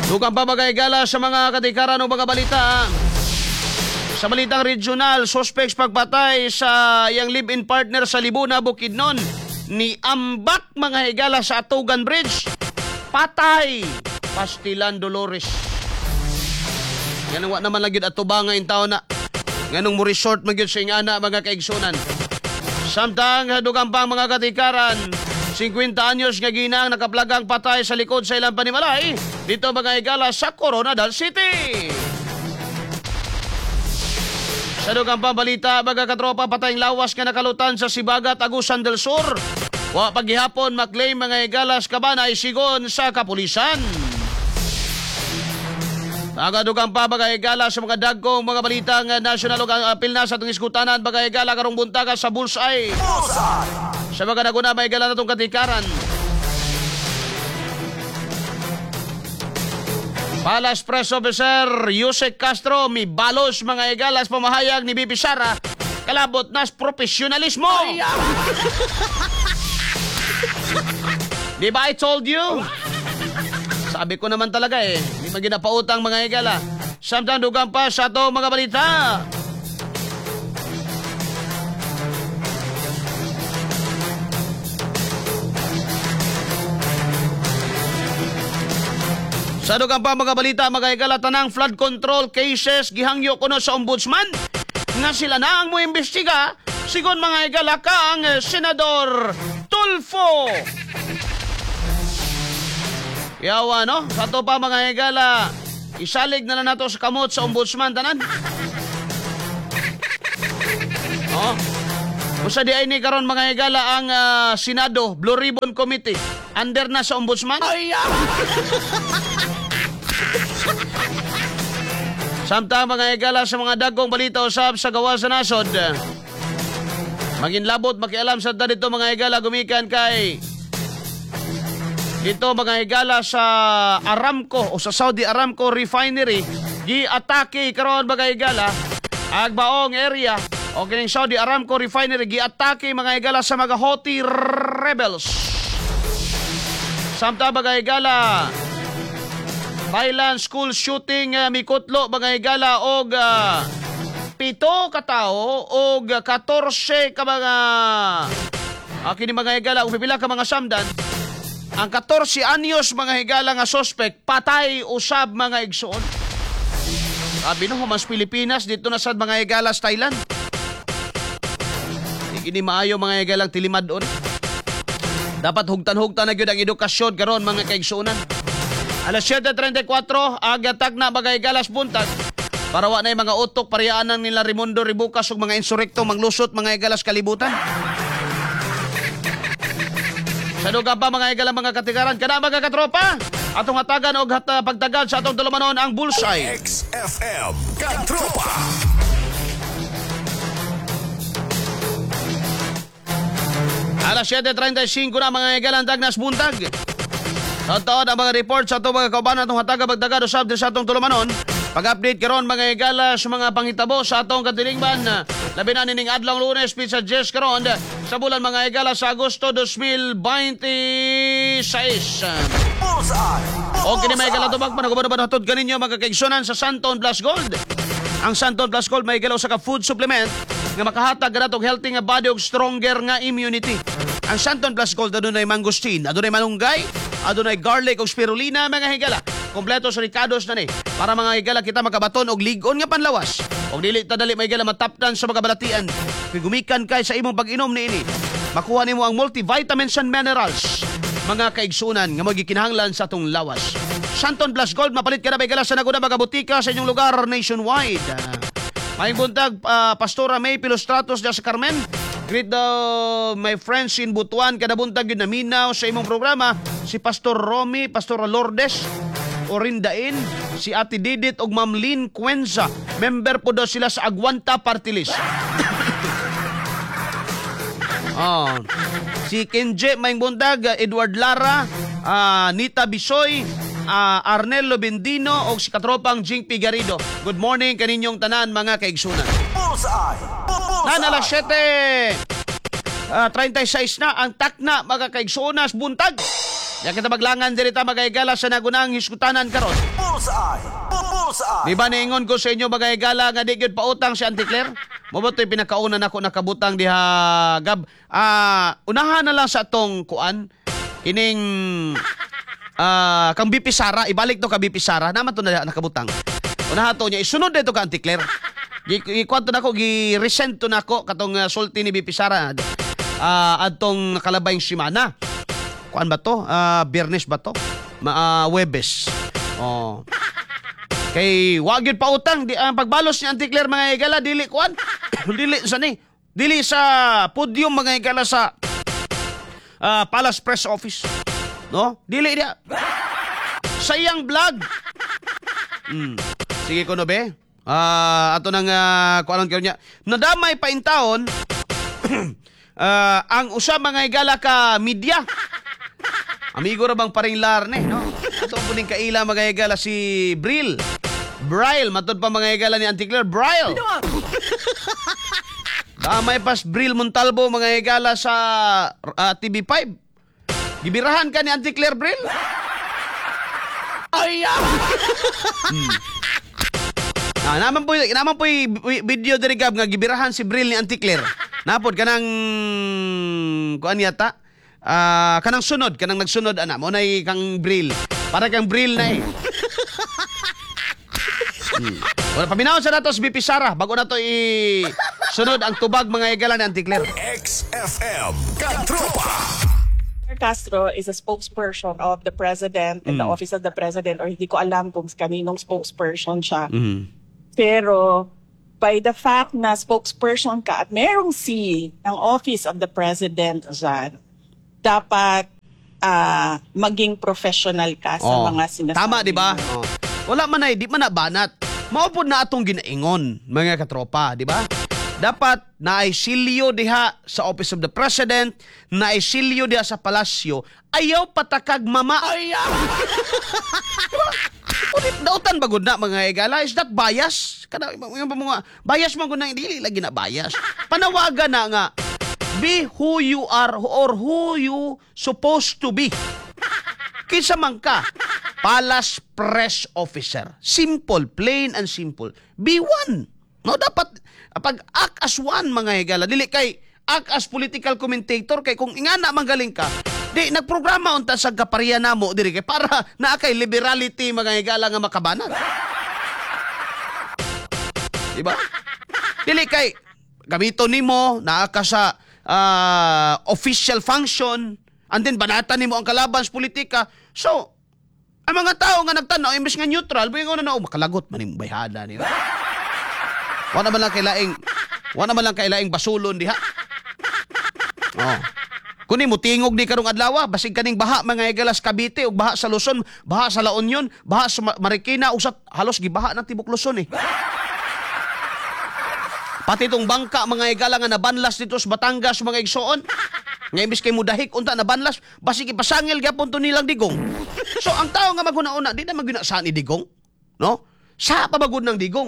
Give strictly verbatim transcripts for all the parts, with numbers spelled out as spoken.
Dugang pa magayagala sa mga katikaran o mga balita. Sa balitang regional, suspects pagpatay sa iyang live-in partner sa Libuna, Bukidnon. Ni ambak mga higala sa Atugan Bridge. Patay! Pastilan Dolores. Yan ang naman lagi at tubanga yung tao na. Ganong mo resort magyud sa ingana mga kaigsunan. Samtang dugang pang mga katikaran, fifty anyos nga ginang nakaplagang patay sa likod sa ilang panimalay dito mga higala sa Coronadal City. Sa dugang pambalita, mga katropa, patayng lawas nga nakalutan sa Sibagat, Agusan del Sur. Wa paghihapon maklaim mga higalas kabanay sigon sa kapulisan. Mga dugang pa mga higala sa mga dagkong mga balita nga national o apil na sa itong iskutanan mga higala karong buntaga sa Bullseye. Sa mga naguna mga higala na itong katikaran. Palas Press Officer Yusek Castro mi balos mga igalas pamahayag ni Bibi Sara kalabot nas profesionalismo. Di ba I told you? Sabi ko naman talaga eh, di ba ginapautang mga igala. Samtang dugang pa sa to mga balita. Sa dugang pa mga balita, mga higala, tanang flood control cases gihangyo kuno sa ombudsman nga sila na ang mo imbestiga sigon mga higala kang Senador Tulfo. Yawa no? Sa to pa mga higala, isalig na lang nato sa kamot sa ombudsman tanan. Oh. Usa di ay ni karon mga higala ang uh, Senado Blue Ribbon Committee under na sa ombudsman. Ay, samtang mga higala sa mga dagkong balita usab sa gawas sa nasod. Maginlabot makialam sa dito mga higala gumikan kay ito mga higala sa Aramco o sa Saudi Aramco Refinery gi-atake karon mga higala agbaong area o kining Saudi Aramco Refinery gi-atake mga higala sa mga Houthi rebels. Samtang mga higala Thailand school shooting uh, mikutlo mga higala og uh, pito ka tawo og fourteen ka mga uh, kini mga higala ug pipila ka mga samdan. Ang fourteen anyos mga higala nga suspect patay usab mga igsoon. Sabi no mas Pilipinas dito na sad mga higala sa Thailand. Kini maayo mga higalang tilimad-on. Dapat hugtan-hugtan na gyud ang edukasyon karon mga kaigsuonan. Alas seven thirty-four, agatag na bagay galas buntag. Para wa na yung mga utok, pariyaanan nila Raimundo Ribucas ug mga insurekto manglusot mga igalas kalibutan. Sa dugang pa mga igalang mga katikaran, kada mga katropa, atong hatagan og hata pagtagad sa atong tulumanon ang Bullseye. X F M Katropa. Alas seven thirty-five na mga igalang dagnas buntag. Sa taon ang mga report sa itong mga kauban atong hataga pagtagad usab sa atong tulumanon. Pag-update karon mga igala sa mga panghitabo sa atong katilingban. Labi na nining adlaw Lunes pizza Jess karon sa bulan mga igala sa Agosto twenty twenty-six. O kini mga igala tubag pa nagubad ba hatod kaninyo mga kaigsunan sa Santon Plus Gold. Ang Santon Plus Gold may igalaw sa ka food supplement nga makahatag ganatong healthy nga body ug stronger nga immunity. Ang Santon Plus Gold adunay mangosteen, adunay malunggay, adunay garlic ug spirulina mga higala. Kompleto sa ricados na ni para mga higala kita makabaton og ligon nga panlawas. Og dili ta dali mga higala mataptan sa mga balatian. Kay gumikan kay sa imong pag-inom niini, makuha nimo ang multivitamins and minerals. Mga kaigsunan nga magikinahanglan sa atong lawas. Santon Plus Gold mapalit ka na ba higala sa naguna mga butika sa inyong lugar nationwide. Maayong buntag, uh, Pastora May Pilostratos da sa Carmen. Greet daw my friends in Butuan. Kada buntag yun naminaw sa imong programa. Si Pastor Romy, Pastor Lourdes, Orindain, si Ate Didit og Ma'am Lynn Cuenza. Member po daw sila sa Aguanta Party List. Oh. Si Kenje Maayong buntag, Edward Lara, uh, Nita Bisoy, uh, Arnello Bendino o si katropang Jing Pigarido. Good morning kaninyong tanan mga kaigsunan. Na alas seven uh, thirty-six na ang takna mga kaigsunas buntag. Ya kita maglangan diri ta mga higala sa nagunang hiskutanan karon. Bullseye! Bullseye! Di ba niingon ko sa inyo mga higala nga di gyud pautang si Auntie Claire? Mo ba to'y pinakauna nako nakabutang diha gab. Ah, unahan na lang sa atong kuan kining ah kang B P Sara, ibalik to ka B P Sara, naman to na nakabutang. Unaha to niya isunod dito ka Auntie Claire. Gi kwanto nako gi resent to nako katong uh, sulti ni B P Sara. Ah, adtong nakalabayng semana. Kuan ba to? Ah, Biyernes ba to? Ma uh, Webes. Oh. Kay wa gyud pa utang di ang pagbalos ni Auntie Claire mga higala dili kuan. dili sa ni. Dili sa podium mga higala sa ah, Palace Press Office. No? Dili dia. Sa iyang vlog. Hmm. Sige ko no be. Ah, ato nang uh, kuan karon niya. Nadamay pa in taon. ah, ang usa mga higala ka media. Amigo ra bang paring larne, no? Ito po ning kaila mga higala si Bril. Bril, matod pa mga higala ni Auntie Claire, Bril. Damay pas Bril Montalvo mga higala sa uh, T V five. Gibirahan ka ni Auntie Claire, Bril? Ay, hmm. Ah, naman po, naman po video diri gab nga gibirahan si Bril ni Auntie Claire. Napod kanang kuan yata. Ah, uh, kanang sunod, kanang nagsunod ana mo nay kang Bril. Para kang Bril na eh. hmm. Wala paminaw sa natos B P Sara bago na to i sunod ang tubag mga higala ni Auntie Claire. X F M Katropa. Castro is a spokesperson of the president in Mm. the office of the president, or hindi ko alam kung kaninong spokesperson siya. Mm. Pero by the fact na spokesperson ka at merong C ng office of the president dyan, dapat ah, maging professional ka sa Oh, mga sinasabi. tama, di ba? mo. Oh. Wala man ay, di man na banat. Maupod na atong ginaingon, mga katropa, di ba? Dapat naaisilyo diha sa Office of the President, naaisilyo diha sa palasyo, ayaw patakag mama. Ayaw! Ulit dautan bagod na mga higala, is that bias? Kana yung mga bias man gud na dili lagi na bias. Panawagan na nga, be who you are or who you supposed to be. Kinsa man ka, Palace Press Officer. Simple, plain and simple. Be one. No, dapat pag act as one mga higala. Dili kay act as political commentator kay kung ingana manggaling ka. Di nagprograma unta sa kapariya namo diri kay para naa kay liberality mga higala nga makabanat. Di ba? Dili kay gamito nimo naa ka sa uh, official function and then banatan nimo ang kalaban sa politika. So, ang mga tao nga nagtanaw imbes nga neutral, buingon na na oh, makalagot man yung bayhada niya. Wala man lang kailaing wala man lang kailaing basulon diha. Oh. Kuni mo tingog ni karong adlaw, basig kaning baha mga higala sa Cavite ug baha sa Luzon, baha sa La Union, baha sa Marikina ug sa halos gibaha ng tibok Luzon eh. Pati itong bangka mga higala nga nabanlas dito sa Batangas mga igsoon. Nga imbis kay mudahik unta nabanlas, basig ipasangil gyapon to nilang digong. So ang tao nga maguna-una, di na maguna saan ni digong, no? Sa pa bagud ng digong.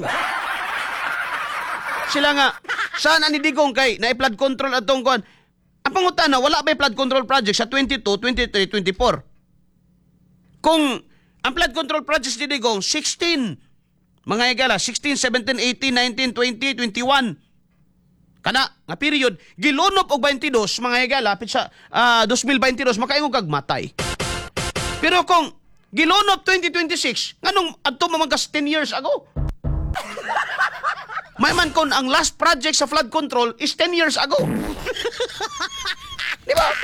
Sila nga, saan ani digong kay na flood control atong kuan. Ang pangutana, wala ba flood control project sa twenty-two, twenty-three, twenty-four? Kung ang flood control projects ni digong sixteen, mga higala, sixteen, seventeen, eighteen, nineteen, twenty, twenty-one. Kana nga period gilunop og twenty-two mga higala pit sa uh, twenty twenty-two makaingon kag matay. Pero kung gilunop twenty twenty-six nganong adto man kas ten years ago. May man kon ang last project sa flood control is ten years ago. Di ba?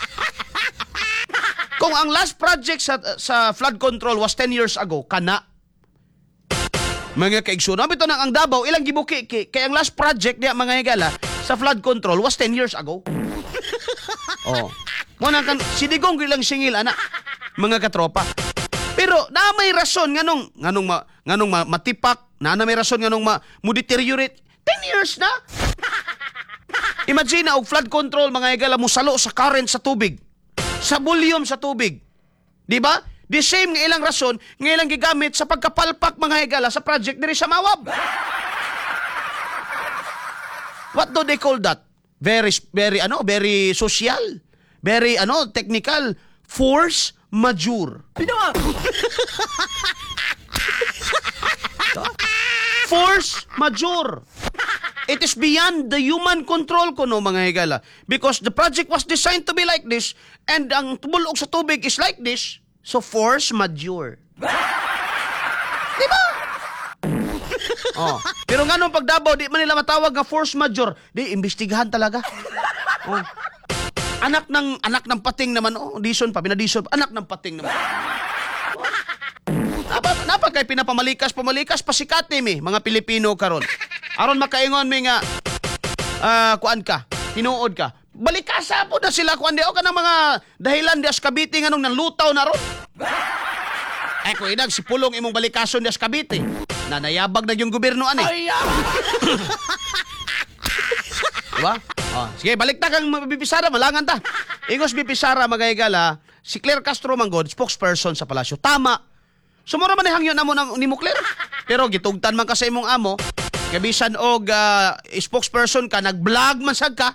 Kung ang last project sa sa flood control was ten years ago, kana mga kaigsuon, bito nang ang Davao ilang gibuki kay ang last project niya mga higala sa flood control was ten years ago. Oh. Mo nang kan sidigong gilang singil ana mga katropa. Pero na may rason nganong nganong ma, nganong ma, matipak, na na may rason nganong ma, mo deteriorate ten years na. Imagine na og flood control mga higala mo salo sa current sa tubig. Sa volume sa tubig. Di ba? The same nga ilang rason nga ilang gigamit sa pagkapalpak mga higala sa project diri sa Mawab. What do they call that? Very very ano, very social, very ano, technical force majeure. Force majeure. It is beyond the human control ko no mga higala. Because the project was designed to be like this and ang tumulog sa tubig is like this. So force majeure. Diba? Oh. Pero nga nung pagdabaw, di man nila matawag nga force majeure. Di, imbestigahan talaga. Oh. Anak ng anak ng pating naman. Oh, dison pa, pinadison pa. Anak ng pating naman. Napa, napa kay pinapamalikas, pamalikas, pasikat ni mga Pilipino karon. Aron makaingon mi nga, ah, kuan ka, tinuod ka. Balikasa po na sila kuan di o ka ng mga dahilan di as Cavite nga nung nanlutaw na ron. Eh, kung inag, si Pulong imong balikason di as Cavite. Nanayabag na yung gobyerno ani. Diba? Oh, sige, balik na kang Bipisara, malangan ta. Ingos Bipisara, magayagala, si Claire Castro Manggod, spokesperson sa palasyo. Tama. Sumura man ihangyon na mo ng, ni mo, Claire. Pero gitugtan man ka sa imong amo, kabisan og uh, spokesperson ka, nag-vlog man sad ka.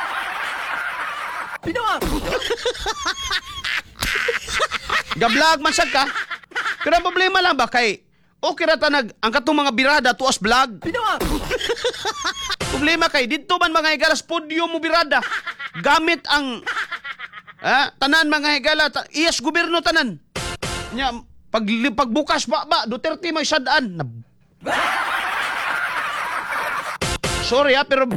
Ga-vlog man sad ka. Pero ang problema lang ba kay okay ra ta nag ang katong mga birada tuas vlog. Problema kay didto man mga higalas podium mo birada. Gamit ang ha, tanan mga higala, ta, iyas gobyerno tanan. Nya pag pagbukas ba ba Duterte may sadaan. Na, sorry ha, pero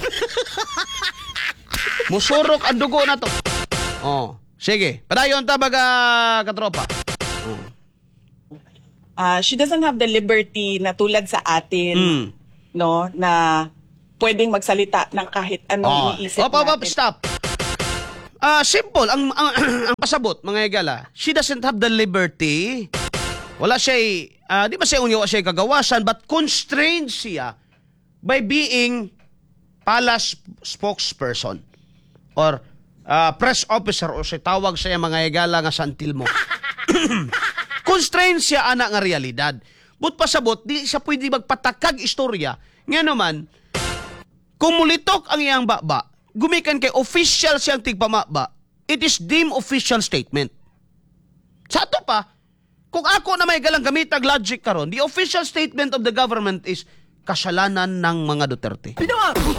musurok ang dugo na to. Oh, sige. Padayon ta baga katropa. Oh. Uh, she doesn't have the liberty na tulad sa atin, Mm. no, na pwedeng magsalita ng kahit anong Oh. iniisip Op, op, op, natin. stop. Ah, simple ang ang, ang pasabot mga higala. She doesn't have the liberty. Wala siya, uh, di ba siya unyo siya kagawasan, but constrained siya by being palace spokesperson or uh, press officer o siya tawag siya mga higala nga santil mo. Constrained siya anak nga realidad. But pasabot, di siya pwede magpatakag istorya. Nga naman, kung mulitok ang iyang baba, gumikan kay official siyang tigpamaba, it is deemed official statement. Sa ato pa, kung ako na may galang gamitag logic karon, the official statement of the government is kasalanan ng mga Duterte. Di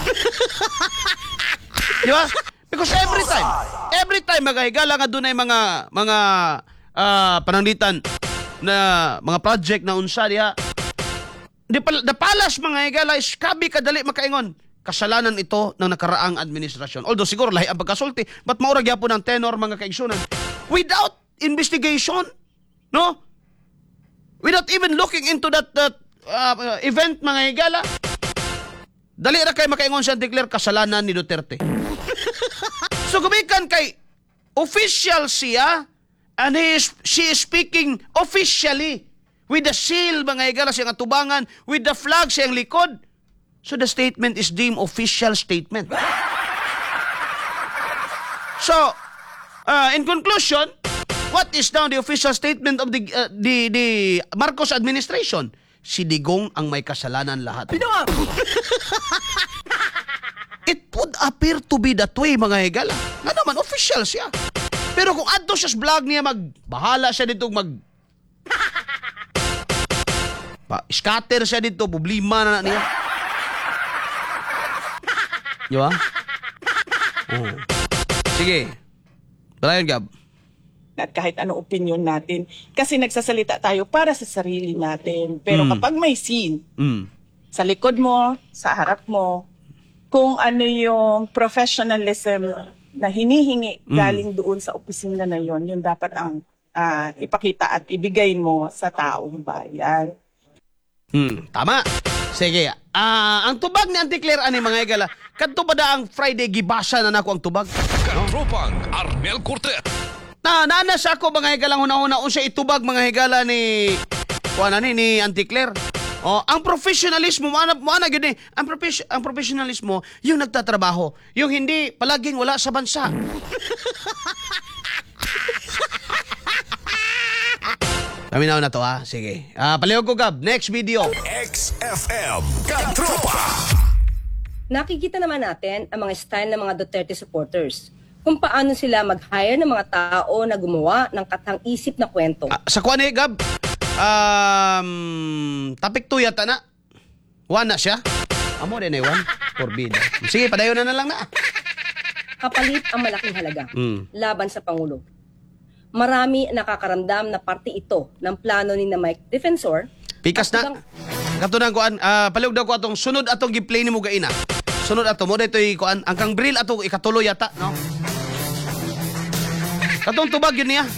ba? Because every time, every time magahigala nga doon ay mga mga uh, pananglitan na mga project na unsa diha, di pal the palas mga higala is kabi kadali makaingon kasalanan ito ng nakaraang administrasyon. Although siguro lahi ang pagkasulti, but maura gyapon ang tenor mga kaigsunan without investigation, no? Without even looking into that, that uh, event mga higala. Dali ra kay makaingon siya declare kasalanan ni Duterte. So gumikan kay official siya and he is, she is speaking officially with the seal mga higala siyang atubangan, with the flag siyang likod. So the statement is deemed official statement. So, uh, in conclusion, what is now the official statement of the uh, the the Marcos administration? Si Digong ang may kasalanan lahat. It would appear to be that way mga higala. Nga naman, official siya. Pero kung adto siya sa vlog niya, magbahala siya dito, mag pa, scatter siya dito, problema na, na niya. Di ba? Oh. Sige. Brian Gab. At kahit ano opinion natin. Kasi nagsasalita tayo para sa sarili natin. Pero Mm. kapag may scene, Mm. sa likod mo, sa harap mo, kung ano yung professionalism na hinihingi Mm. galing doon sa opisina na yon, yun dapat ang ah, ipakita at ibigay mo sa taong bayan. Hmm, tama. Sige. Ah, ang tubag ni Auntie Claire ani mga higala, kadto ba da ang Friday gibasa na nako ang tubag? Katropang Arnel Cortez. Na nanas ako mga higalang una-una unsa itubag mga higala ni kuan ani ni Auntie Claire. Oh, ang professionalismo mo ana mo ana gyud ni. Ang profes ang professionalismo yung nagtatrabaho, yung hindi palaging wala sa bansa. Paminaw na to ha. Sige. Ah, palihog ko Gab. Next video. X F M Katropa. Nakikita naman natin ang mga style ng mga Duterte supporters. kung paano sila mag-hire ng mga tao na gumawa ng katang-isip na kwento. Ah, sa kuan eh, Gab, um, tapik to yata na. Wan na siya. Amo din eh, wan. Forbida. Sige, padayon na na lang na. Kapalit ang malaking halaga Mm. laban sa Pangulo. Marami nakakaramdam na parte ito ng plano ni na Mike Defensor. Pikas At na. tugang- Katunan ko an, ah, palihog daw ko atong sunod atong gi-play ni mo gaina. Sunod ato mo daytoy kuan ang kang brill ato ikatuloy yata, no? Katong tubag yun niya.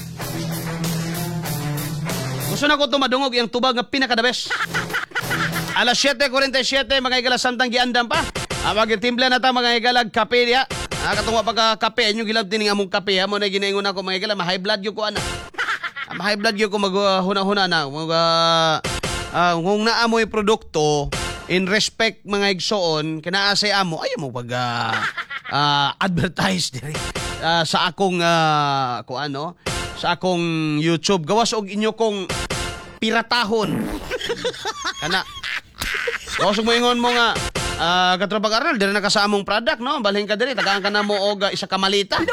Gusto na ko ito madungog yung tubag nga pinakadabes. Alas siyete kuwarenta y siyete, mga igala santang giandam pa. Ah, magitimpla na ta mga igalag kape diya. Ah, katong wa pagka kape, inyo gilab tining among kape. Amo na ginaingon ako mga igala, ma-high blood yung ko ana. Ah, ma-high blood yung ko maghuna-huna na. Mag, ah, ah, kung naamoy produkto, in respect mga igsoon, kinaasay amo, ayaw mo pag ah, ah, advertise diri. Ah, sa akong uh, ko ano sa akong YouTube gawas og inyo kong piratahon kana gawas og moingon mo nga uh, katrabang aral diri na ka sa among product no balhin ka diri tagaan ka na mo og uh, isa ka malita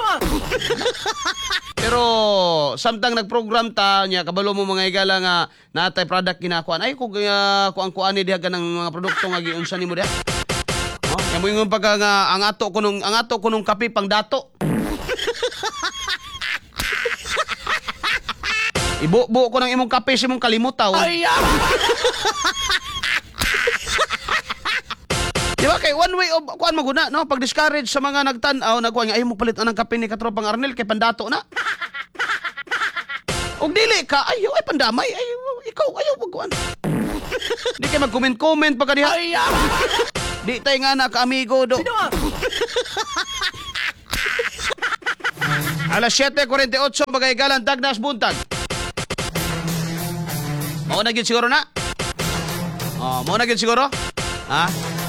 pero samtang nagprogram ta nya kabalo mo mga igala nga natay product ginakuan ay kung uh, kuan kuan ni diha ganang mga produkto nga giunsa nimo diha no kay moingon pagka nga ang ato kunong ang ato kunong kape pang dato. Ibu-bu ko ng imong kape sa imong kalimutaw. Ay, di ba kay one way of kuan maguna no pag discourage sa mga nagtan-aw nagkuan nga ay mo palit ang kape ni katropang Arnel kay pandato na. Og dili ka ayo ay pandamay ay ikaw ayo magkuan. Di kay mag-comment-comment pa kadiha. Ay, di tay nga na ka amigo do. Alas siyete kuwarenta y otso bagay galan tagnas buntag. Mao na gyud siguro na. Oh, mao na gyud siguro. Ha?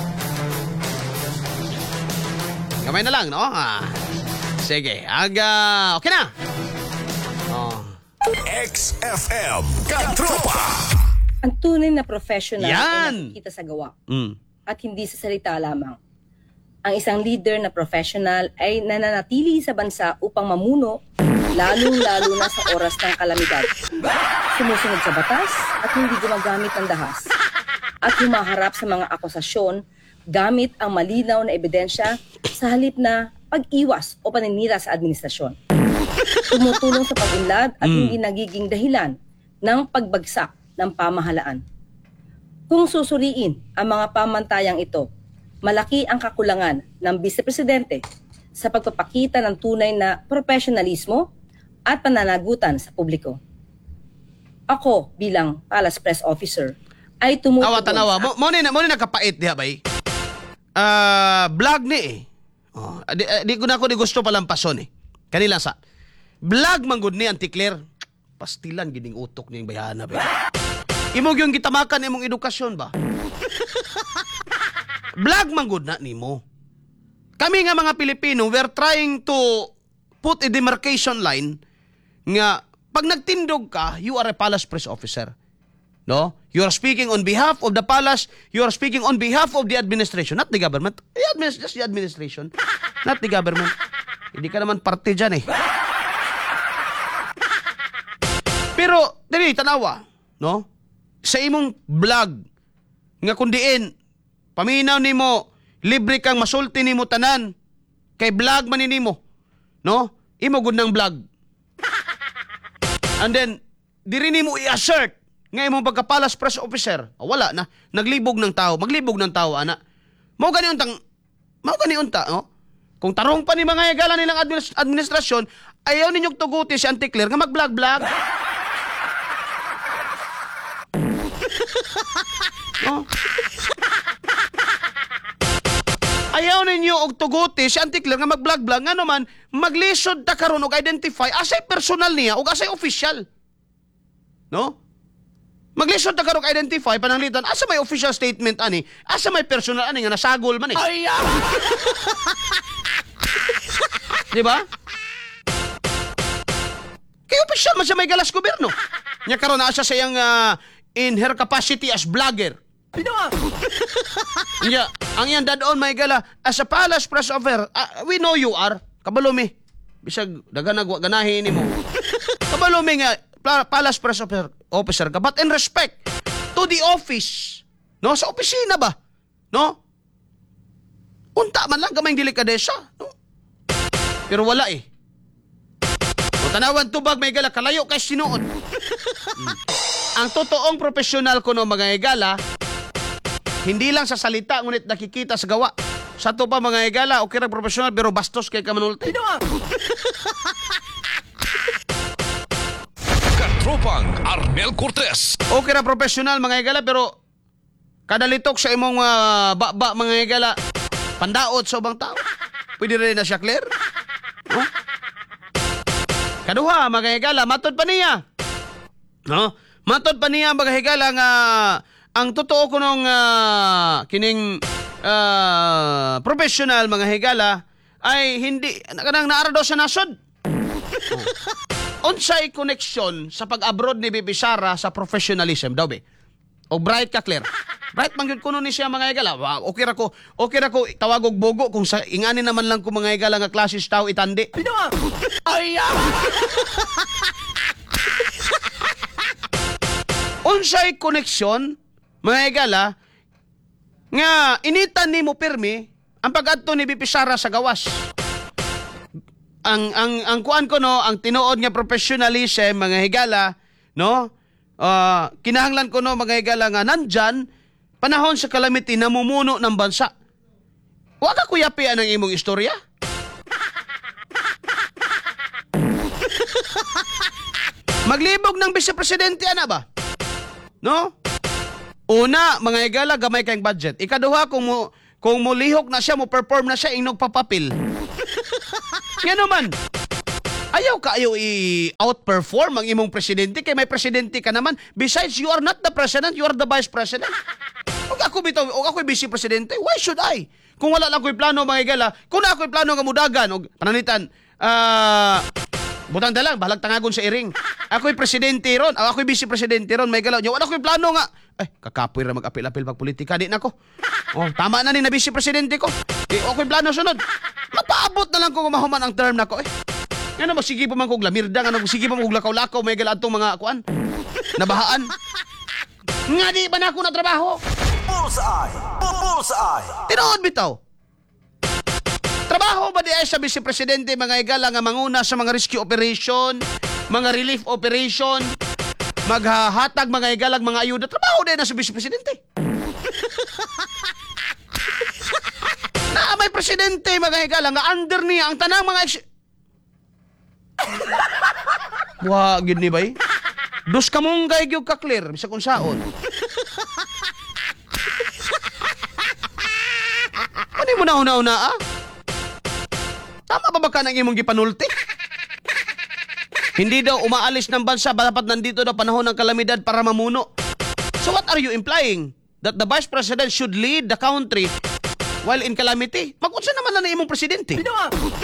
Kamay na lang, no? Ah. Sige, aga. Okay na. Oh. X F M Katropa. Ang tunay na professional Yan! ay nakikita sa gawa Mm. at hindi sa salita lamang. Ang isang leader na professional ay nananatili sa bansa upang mamuno, lalong-lalo na sa oras ng kalamidad. Sumusunod sa batas at hindi gumagamit ng dahas. At humaharap sa mga akusasyon gamit ang malinaw na ebidensya sa halip na pag-iwas o paninira sa administrasyon. Tumutulong sa pag-unlad at hindi nagiging dahilan ng pagbagsak ng pamahalaan. Kung susuriin ang mga pamantayang ito, malaki ang kakulangan ng Vice Presidente sa pagpapakita ng tunay na profesionalismo at pananagutan sa publiko. Ako bilang Palace Press Officer ay tumutugon Awa tanawa. sa- Mo mo ni mo ni nakapait diha bay. Ah, vlog ni eh. Oh, di, eh, di ko na ako di gusto palampason eh. Kanila sa vlog man gud ni Auntie Claire. Pastilan gining utok ning bayana ba. Imong yung gitamakan imong edukasyon ba? Vlog man gud na nimo. Kami nga mga Pilipino, we're trying to put a demarcation line nga pag nagtindog ka, you are a Palace Press Officer. No? You are speaking on behalf of the palace, you are speaking on behalf of the administration, not the government. The admin- just the administration, not the government. Hindi ka naman parte dyan eh. Pero, dali, tanawa, no? Sa imong vlog, nga kundiin, paminaw nimo, libre kang masulti nimo tanan, kay vlog man nimo, no? Imo gud ng vlog. And then, diri nimo i-assert nga imong pagka-Palace Press Officer. Oh, wala na. Naglibog ng tao. Maglibog ng tao, ana. Mao gani untang, mao gani unta, no? Kung tarong pa ni mga higala nilang administ- administrasyon, ayaw ninyong tuguti si Auntie Claire nga mag-vlog-vlog. No? Ayaw ninyo og tuguti si Auntie Claire nga mag-vlog-vlog nga naman maglisod ta karon og identify asay personal niya og asay official. No? Maglisod ta karon og identify pananglitan asa may official statement ani, asa may personal ani nga nasagol man eh. Ay, di ba? Kay official man siya may galas gobyerno. Nya karon na siya sa iyang ah, in her capacity as vlogger. Yeah, ang yan dadon may gala as a Palace Press Officer, uh, we know you are. Kabalo mi. Bisag dagan nagwa ganahin nimo. Kabalo mi nga pla- palace press officer, officer ka, but in respect to the office, no, sa opisina ba, no? Unta man lang gamay delikadesa, no? Pero wala eh. O tanawan tubag may gala kalayo kay sinuod. Hmm. Ang totoong profesional ko no mga higala, hindi lang sa salita ngunit nakikita sa gawa. Sa to pa mga higala, okay ra profesional pero bastos kay kamanulti. Katropang Arnel Cortez. Okay ra professional mga higala pero kada litok sa imong uh, ba-ba mga higala, pandaot sa ubang tao. Pwede rin na siya clear. No? Kaduha mga higala, matod pa niya. No? Matod pa niya mga higala nga ang totoo ko nung uh, kining uh, professional mga higala ay hindi kanang naara daw sa nasod. Oh. Unsay connection sa pag-abroad ni Bibi Sara sa professionalism daw be? O bright ka clear. Bright man gyud kuno ni siya mga higala. Wow, okay ra ko. Okay ra ko tawag og bogo kung sa ingani naman lang ko mga higala nga klases tao itandi. Ay! Unsay koneksyon mga higala nga initan nimo pirmi ang pag-adto ni Bibi Sara sa gawas. Ang ang ang kuan ko no, ang tinuod nga professionalism mga higala, no? Uh, kinahanglan ko no mga higala nga nandyan panahon sa calamity namumuno ng bansa. Wa ka kuyapian ang imong istorya? Maglibog ng vice-presidente ana ba? No? Una, mga higala, gamay kayong budget. Ikaduha, kung mo, kung mo lihok na siya, mo perform na siya, inog papapil. Nga naman, ayaw ka ayaw i-outperform ang imong presidente, kay may presidente ka naman. Besides, you are not the president, you are the vice president. Huwag ako bitaw, huwag ako vice-presidente, why should I? Kung wala lang ko'y plano, mga higala, kung na ako'y plano nga mudagan, o pananitan, ah... Uh, butang dalang, bahalag tangagon sa iring. Ako'y presidente ron, ako'y vice-presidente ron, may galaw. Wala ako'y plano nga. Ay, kakapoy ra mag-apil-apil pag-politika. Di na ko. Oh, tama na ni na vice-presidente ko. Di ako'y plano sunod. Mapaabot na lang ko mahuman ang term na ko eh. Yan na, magsige pa man kong lamirda, nga magsige pa man kong lakaw-lakaw, may galaw itong mga kuan. Nabahaan. Nga di ba na ako na trabaho? Bullseye! Bullseye! Tinood bitaw. Trabaho ba di ay sa vice-presidente mga higala nga manguna sa mga rescue operation, mga relief operation, maghahatag mga higala mga ayuda? Trabaho din na sa vice-presidente. Na may presidente mga higala nga under niya ang tanang mga ex- Wa gid ni bay. Dos ka mong gay gyud ka clear bisa kung saon. Ano mo na una-una ah? Tama ba ba ka nang imong gipanulti? Hindi daw umaalis ng bansa dapat nandito daw panahon ng kalamidad para mamuno. So what are you implying? That the vice president should lead the country while in calamity? Mag-unsa naman na imong presidente? Diba?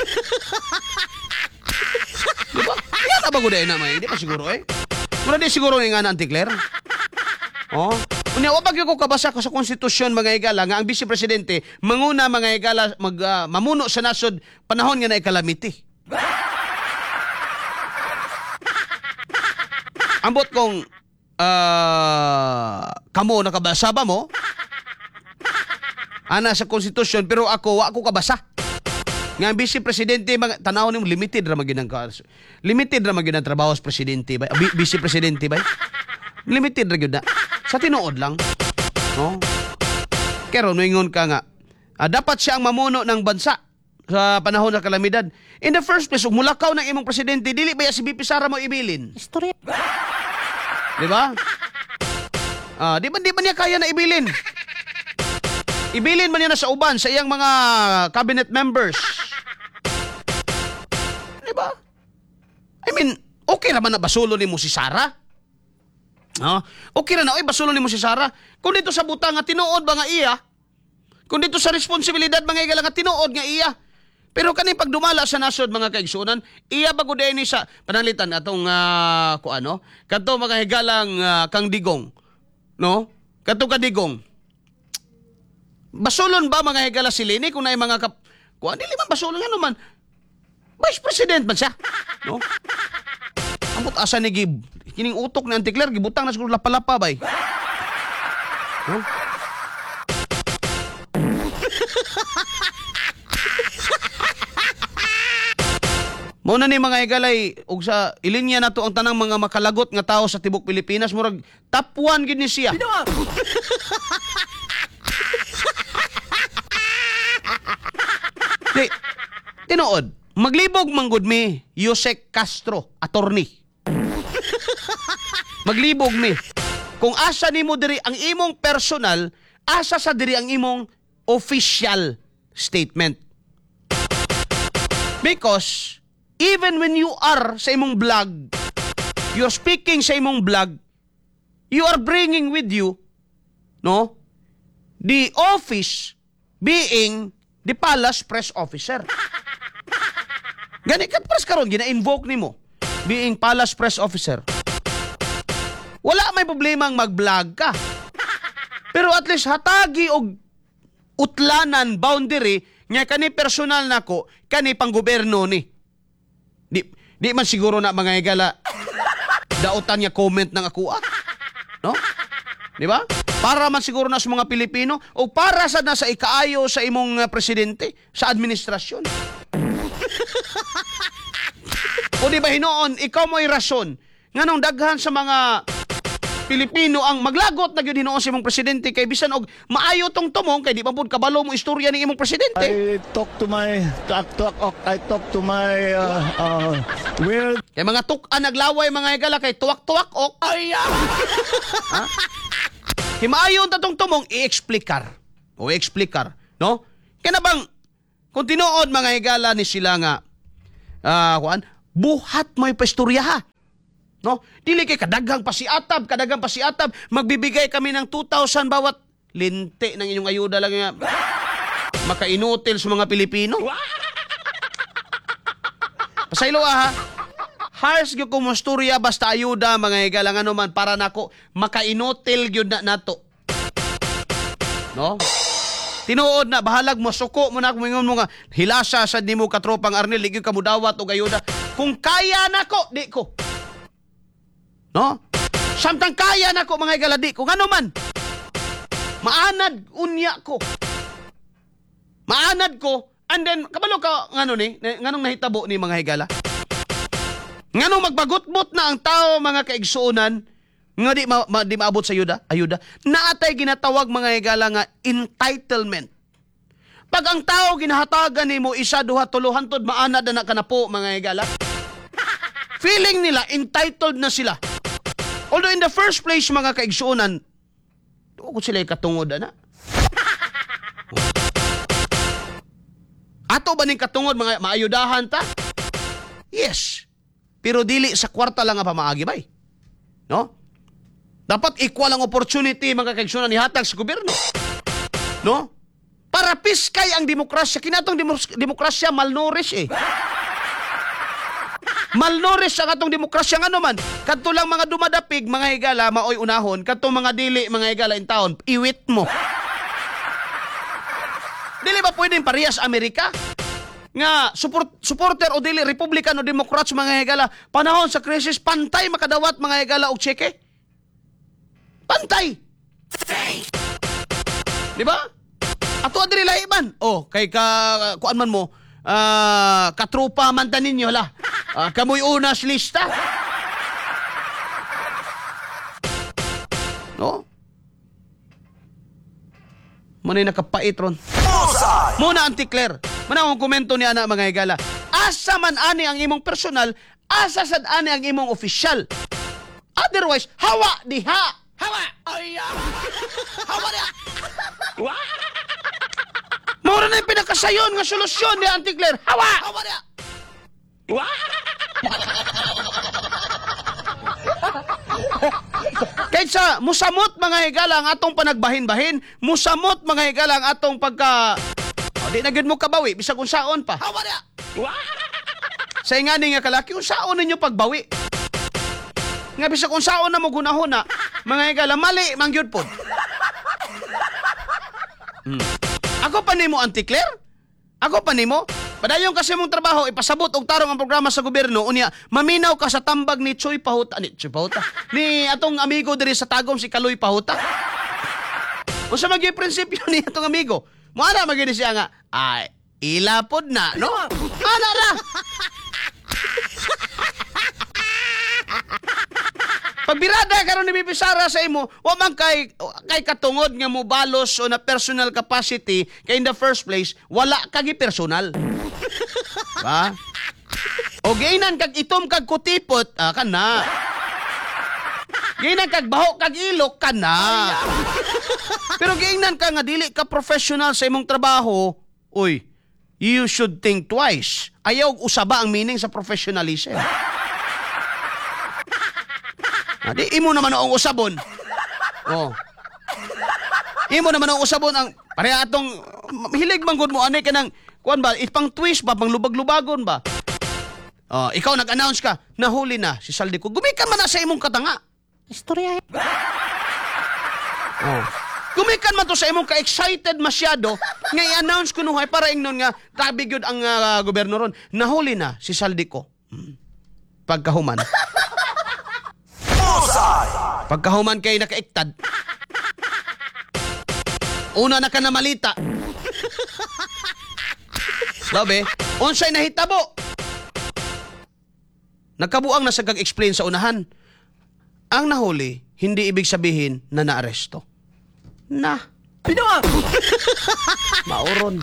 Yan na ba guday na may? Hindi pa siguro eh. Muna di siguro nga na Auntie Claire. Oh. Unya wa bagyo ko kabasa ko sa konstitusyon mga higala nga ang vice presidente manguna mga higala mag uh, mamuno sa nasod panahon nga naay calamity. Ambot kong uh, kamo nakabasa ba mo? Ana sa konstitusyon pero ako wa ako kabasa. Nga ang vice presidente mga tanaw nimo limited ra magyud ang limited ra magyud ang trabaho sa presidente ba? Vice presidente ba? Limited ra gyud na. Sa tinuod lang. No? Kero nuingon ka nga, ah, dapat siya ang mamuno ng bansa sa panahon ng kalamidad. In the first place, ug mulakaw ng imong presidente, dili ba ya si Bibi Sara mo ibilin? Istorya. Di ba? Ah, di ba di ba niya kaya na ibilin? Ibilin man niya na sa uban sa iyang mga cabinet members. Di ba? I mean, okay naman na basulo ni mo si Sara? No? Okay ra na, oy basulo nimo si Sara. Kung dito sa butang nga tinuod ba nga iya? Kung dito sa responsibilidad mga higala nga tinuod nga iya. Pero kani pag dumala sa nasod mga kaigsunan, iya ba gud ni sa panalitan atong uh, ko ano? Kadto mga higalang uh, kang digong. No? Kadto ka digong. Basulon ba mga higala si Lini kung naay mga kap kuan dili man basulon nga naman. Vice President man siya. No? Ambot asa ni gib. Kining utok ni Auntie Claire gibutang na siguro lapalapa bay. No? Mao na ni mga igalay ug sa ilinya nato ang tanang mga makalagot nga tao sa tibok Pilipinas murag top one gid ni siya. Di, tinuod, maglibog manggod mi Yusek Castro, attorney. Maglibog mi. Kung asa nimo diri ang imong personal, asa sa diri ang imong official statement. Because even when you are sa imong blog, you're speaking sa imong blog, you are bringing with you, no, the office being the palace press officer. Gani kat pres karon gina-invoke nimo being palace press officer. Wala may problema ang mag-vlog ka. Pero at least hatagi og utlanan boundary nga kani personal nako, kani pang gobyerno ni. Di di man siguro na mga igala dautan niya comment ng ako ah. No? Di ba? Para man siguro na sa mga Pilipino o para sa nasa ikaayo sa imong uh, presidente sa administrasyon. O di ba hinoon, ikaw mo'y rason nganong daghan sa mga Pilipino ang maglagot na gyud hinoon sa imong presidente kay bisan og maayo tong tumong kay di pa pud kabalo mo istorya ni imong presidente. I talk to my talk, talk, I talk to my uh, uh, weird. Kay mga tuk-an naglaway mga igala kay tuwak-tuwak ok. Ay ha? Himayon ta tong tumong i-explikar. O i-explikar, no? Kaya na bang kung tinuod mga igala ni sila nga ah uh, kuan buhat mo ipastorya ha. No? Dili kay kadaghang pasiatab, kadaghang pasiatab, magbibigay kami ng two thousand bawat linti ng inyong ayuda lang nga makainutil sa mga Pilipino. Pasaylo ha. Hars gyud ko mosturya basta ayuda mga igalang ano man para nako makainutil gyud na nato. No? Tinuod na bahalag mo suko mo na kumingon mo nga hilasa sa nimo katropang Arnel ligyo ka mudawat og ayuda. Kung kaya nako di ko. No? Samtang kaya nako mga igaladi ko ngano man. Maanad unya ko. Maanad ko and then kabalo ka ngano ni nganong nahitabo ni mga higala. Nganong magbagutbot na ang tao mga kaigsuonan nga di, ma, ma, di maabot sa ayuda, ayuda. Naatay ginatawag mga higala nga entitlement. Pag ang tao ginahatagan nimo isa duha tulo hantod maanad na kanapo mga higala. Feeling nila entitled na sila. Although in the first place, mga kaigsuonan, doon ko sila katungod, ana. Ato ba ning katungod, mga maayudahan ta? Yes. Pero dili sa kwarta lang nga pamaagi, bay. No? Dapat equal ang opportunity, mga kaigsuonan, ihatag sa gobyerno. No? Para piskay ang demokrasya. Kinatong demos- demokrasya malnourished eh. Malnourished ang atong demokrasya nga naman. Kadto lang mga dumadapig, mga higala, maoy unahon. Kadto mga dili, mga higala in taon, iwit mo. Dili ba pwedeng parehas Amerika? Nga, support, supporter o dili, Republican o Democrats, mga higala, panahon sa krisis, pantay makadawat, mga higala, og tseke? Pantay! Di ba? Ato adiri laiban. Oh, kay ka, kuan man mo, ah, katrupa man ta ninyo, la. Ah, kamoy unas lista. No? Manay nakapait ron. Bullseye! Muna Auntie Claire. Mana ang komento ni ana mga higala. Asa man ani ang imong personal, asa sad ani ang imong official. Otherwise, hawa diha. Hawa. Ay. Hawa diha. Mura na yung pinakasayon nga solusyon ni Auntie Claire. Hawa. Hawa diha. Kaysa musamot mga higala ang atong panagbahin-bahin, musamot mga higala ang atong pagka oh, di na gyud mo kabawi bisag unsaon pa. Hawa na. Sa ingani nga kalaki unsaon ninyo pagbawi. Nga bisag unsaon na mo gunahon na mga higala mali man gyud pod. Hmm. Ako pa nimo Auntie Claire? Ako pa nimo Padayon kasi mong trabaho, ipasabot og tarong ang programa sa gobyerno, unya, maminaw ka sa tambag ni Choy Pahuta, ni Choy Pahuta, ni atong amigo diri sa Tagum, si Kaloy Pahuta. O sa maging prinsipyo ni atong amigo, muara magini siya nga, ay, ilapod na, no? Ana na! Pagbirada karon ni Bibi Sara sa imo, wa man kay kay katungod nga mo balos o na personal capacity kay in the first place wala kag personal. Ba? O gainan kag itom kag kutipot, ah, kana. Gainan kag baho kag ilok kana. Pero gainan ka nga dili ka professional sa imong trabaho, uy, you should think twice. Ayaw usaba ang meaning sa professionalism. Ah, di imo naman ang usabon. Oh. Imo naman ang usabon ang pareha atong hilig man gud mo anay kanang kuan ba ipang twist ba pang lubag-lubagon ba. Oh, ikaw nag-announce ka, nahuli na si Saldi ko. Gumikan man na sa imong katanga. Istorya. Oh. Gumikan man to sa imong ka-excited masyado nga i-announce ko nuhay para ingnon nga tabi gyud ang uh, gobyerno ron. Nahuli na si Saldi ko. Hmm. Pagkahuman. Pagkahuman kay nakaiktad. Una na ka na malita. Sabi, unsay nahitabo. Nagkabuang na sa kag-explain sa unahan. Ang nahuli, hindi ibig sabihin na naaresto. Na. Pinawa! Mauron.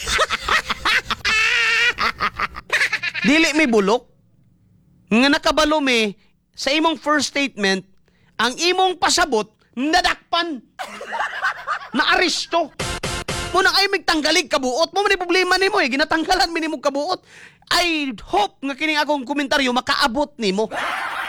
Dili may bulok. Nga nakabalo mi, sa imong first statement, ang imong pasabot, nadakpan. Naaresto. Muna ay magtanggalig kabuot. Mo man problema nimo eh. Ginatanggalan mi nimo kabuot. I hope nga kining akong komentaryo makaabot nimo.